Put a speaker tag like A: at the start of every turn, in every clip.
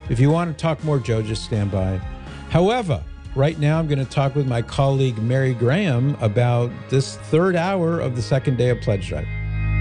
A: If you want to talk more, Joe, just stand by. However, right now I'm going to talk with my colleague Mary Graham about this third hour of the second day of Pledge Drive.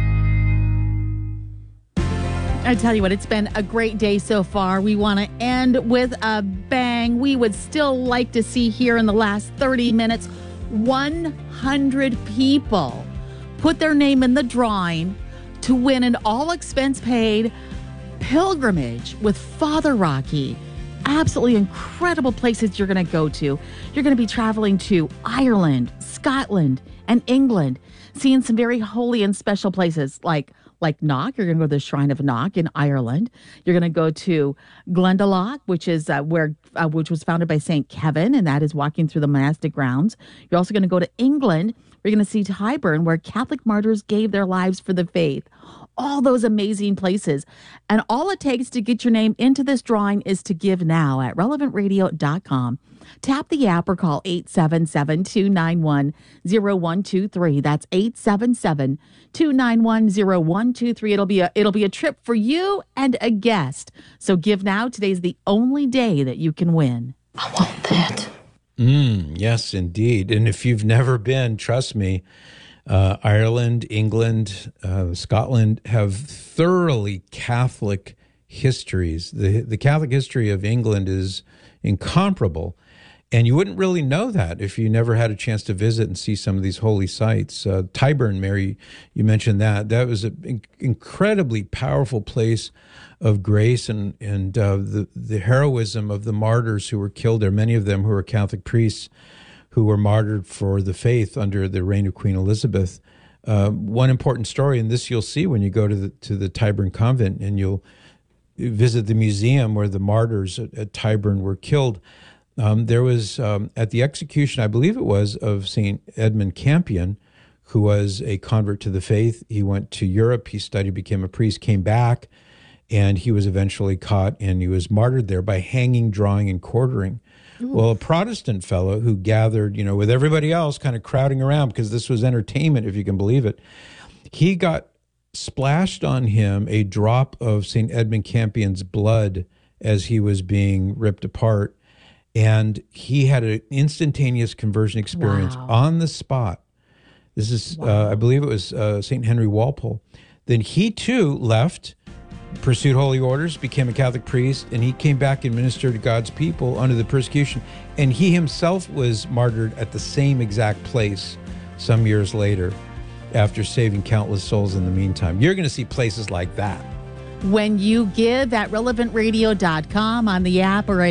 B: I tell you what, it's been a great day so far. We want to end with a bang. We would still like to see here in the last 30 minutes 100 people put their name in the drawing to win an all-expense-paid pilgrimage with Father Rocky. Absolutely incredible places you're going to go to. You're going to be traveling to Ireland, Scotland, and England, seeing some very holy and special places like Knock. You're going to go to the Shrine of Knock in Ireland. You're going to go to Glendalough, which is which was founded by St. Kevin, and that is walking through the monastic grounds. You're also going to go to England. You're going to see Tyburn, where Catholic martyrs gave their lives for the faith. All those amazing places. And all it takes to get your name into this drawing is to give now at relevantradio.com. Tap the app or call 877-291-0123. That's 877-291-0123. It'll be a trip for you and a guest. So give now. Today's the only day that you can win.
C: I want that.
A: Yes, indeed. And if you've never been, trust me, Ireland, England, Scotland have thoroughly Catholic histories. The Catholic history of England is incomparable. And you wouldn't really know that if you never had a chance to visit and see some of these holy sites. Tyburn, Mary, you mentioned that. That was an incredibly powerful place of grace and the heroism of the martyrs who were killed there, many of them who were Catholic priests who were martyred for the faith under the reign of Queen Elizabeth. One important story, and this you'll see when you go to the Tyburn convent and you'll visit the museum where the martyrs at Tyburn were killed. There was, at the execution, I believe it was, of St. Edmund Campion, who was a convert to the faith. He went to Europe, he studied, became a priest, came back, and he was eventually caught and he was martyred there by hanging, drawing, and quartering. Ooh. Well, a Protestant fellow who gathered, with everybody else kind of crowding around because this was entertainment, if you can believe it, he got splashed on him a drop of St. Edmund Campion's blood as he was being ripped apart. And he had an instantaneous conversion experience on the spot. This is, I believe it was St. Henry Walpole. Then he too left, pursued holy orders, became a Catholic priest, and he came back and ministered to God's people under the persecution. And he himself was martyred at the same exact place some years later after saving countless souls in the meantime. You're going to see places like that.
B: When you give at relevantradio.com on the app or at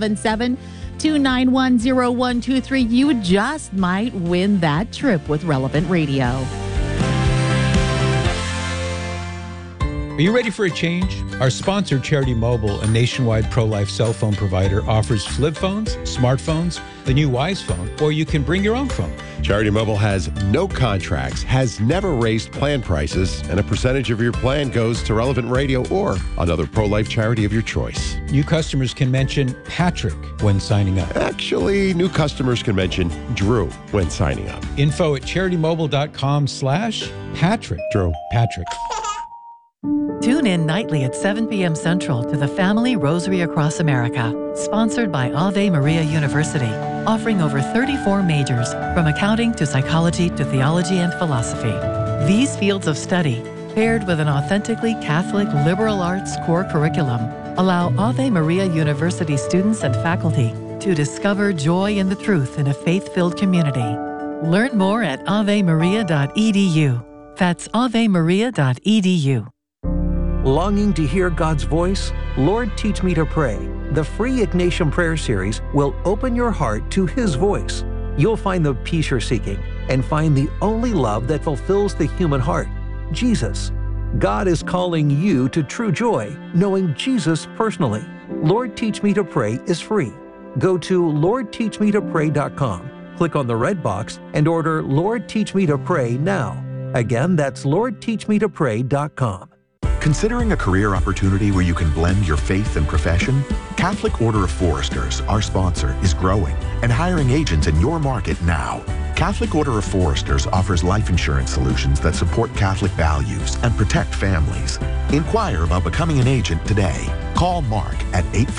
B: 877-291-0123, you just might win that trip with Relevant Radio.
A: Are you ready for a change? Our sponsor, Charity Mobile, a nationwide pro-life cell phone provider, offers flip phones, smartphones, the new Wise phone, or you can bring your own phone.
D: Charity Mobile has no contracts, has never raised plan prices, and a percentage of your plan goes to Relevant Radio or another pro-life charity of your choice.
A: New customers can mention Patrick when signing up.
D: Actually, new customers can mention Drew when signing up.
A: Info at CharityMobile.com/Patrick.
D: Drew.
A: Patrick.
E: Tune in nightly at 7 p.m. Central to the Family Rosary Across America, sponsored by Ave Maria University, offering over 34 majors, from accounting to psychology to theology and philosophy. These fields of study, paired with an authentically Catholic liberal arts core curriculum, allow Ave Maria University students and faculty to discover joy in the truth in a faith-filled community. Learn more at avemaria.edu. That's avemaria.edu.
F: Longing to hear God's voice? Lord, Teach Me to Pray. The free Ignatian Prayer Series will open your heart to His voice. You'll find the peace you're seeking and find the only love that fulfills the human heart, Jesus. God is calling you to true joy, knowing Jesus personally. Lord, Teach Me to Pray is free. Go to LordTeachMeToPray.com, click on the red box, and order Lord, Teach Me to Pray now. Again, that's LordTeachMeToPray.com.
G: Considering a career opportunity where you can blend your faith and profession? Catholic Order of Foresters, our sponsor, is growing and hiring agents in your market now. Catholic Order of Foresters offers life insurance solutions that support Catholic values and protect families. Inquire about becoming an agent today. Call Mark at 855